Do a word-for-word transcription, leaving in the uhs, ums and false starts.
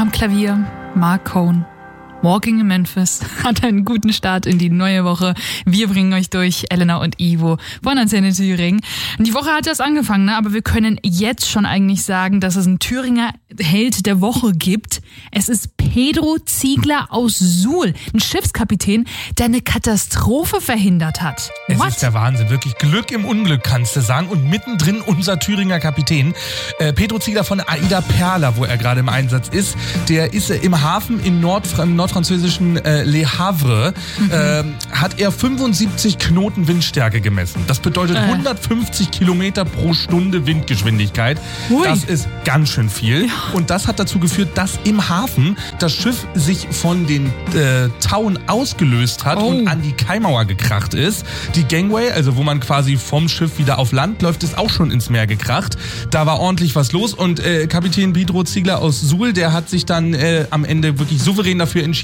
Am Klavier Mark Cohn. Walking in Memphis hat einen guten Start in die neue Woche. Wir bringen euch durch, Elena und Ivo von Antenne Thüringen. Und die Woche hat erst angefangen, ne? Aber wir können jetzt schon eigentlich sagen, dass es einen Thüringer Held der Woche gibt. Es ist Pedro Ziegler aus Suhl, ein Schiffskapitän, der eine Katastrophe verhindert hat. Es What? ist der Wahnsinn, wirklich Glück im Unglück, kannst du sagen. Und mittendrin unser Thüringer Kapitän, äh, Pedro Ziegler von Aida Perla, wo er gerade im Einsatz ist. Der ist äh, im Hafen in Nordfra- im nordfranzösischen äh, Le Havre, mhm. äh, hat er fünfundsiebzig Knoten Windstärke gemessen. Das bedeutet äh. hundertfünfzig Kilometer pro Stunde Windgeschwindigkeit. Ui. Das ist ganz schön viel. Ja. Und das hat dazu geführt, dass im Hafen das Schiff sich von den äh, Tauen ausgelöst hat oh. und an die Kaimauer gekracht ist. Die Gangway, also wo man quasi vom Schiff wieder auf Land läuft, ist auch schon ins Meer gekracht. Da war ordentlich was los und äh, Kapitän Pedro Ziegler aus Suhl, der hat sich dann äh, am Ende wirklich souverän dafür entschieden,